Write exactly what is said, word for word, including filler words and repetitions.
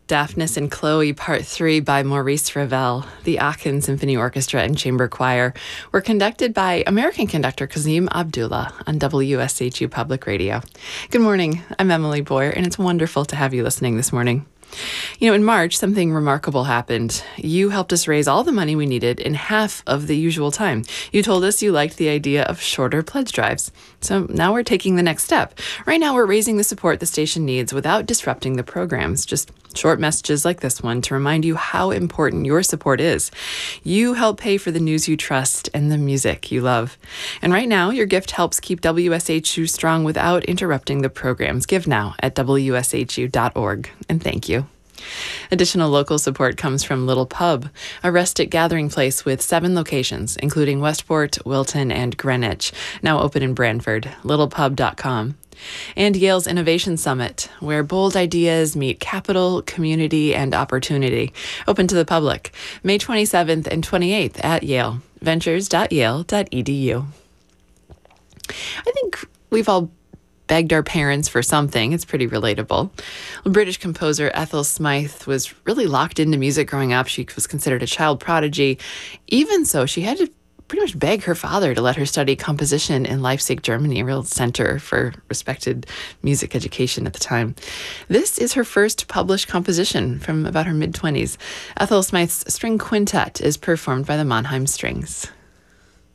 Daphnis and Chloe, Part three by Maurice Ravel. The Aachen Symphony Orchestra and Chamber Choir were conducted by American conductor Kazim Abdullah on W S H U Public Radio. Good morning, I'm Emily Boyer, and it's wonderful to have you listening this morning. You know, in March, something remarkable happened. You helped us raise all the money we needed in half of the usual time. You told us you liked the idea of shorter pledge drives. So now we're taking the next step. Right now, we're raising the support the station needs without disrupting the programs. Just short messages like this one to remind you how important your support is. You help pay for the news you trust and the music you love. And right now, your gift helps keep W S H U strong without interrupting the programs. Give now at W S H U dot org. And thank you. Additional local support comes from Little Pub, a rustic gathering place with seven locations, including Westport, Wilton, and Greenwich, now open in Brantford, little pub dot com. And Yale's Innovation Summit, where bold ideas meet capital, community, and opportunity, open to the public, May twenty-seventh and twenty-eighth at Yale, ventures dot yale dot e d u. I think we've all begged our parents for something. It's pretty relatable. British composer Ethel Smythe was really locked into music growing up. She was considered a child prodigy. Even so, she had to pretty much beg her father to let her study composition in Leipzig, Germany, a real center for respected music education at the time. This is her first published composition from about her mid-twenties. Ethel Smythe's String Quintet is performed by the Mannheim Strings.